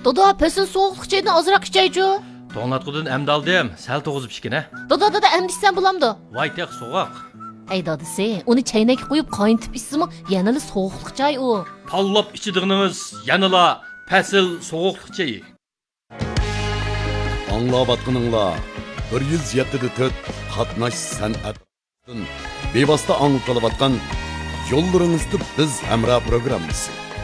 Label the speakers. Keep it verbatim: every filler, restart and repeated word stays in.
Speaker 1: Doda, pesin soğuqluq çayını azırak içeycu.
Speaker 2: To'nglatqudan emdi aldım, sal to'g'izib ichgina.
Speaker 1: Doda, doda, emdi içsen bulamdı.
Speaker 2: Voy teq so'g'oq.
Speaker 1: Ey dadisi, onu çaynak qo'yib qaynatib içsimi, yanılı soğuqluq çay o.
Speaker 2: Tallab ichidig'inimiz yanıla pasil so'g'oqliq chayi.
Speaker 3: Аңлаватқаныңла bir yuz yetti to'rt qatnash san'atdan bevosita anglab qolayotgan yo'llaringizda biz hamroh programmasi.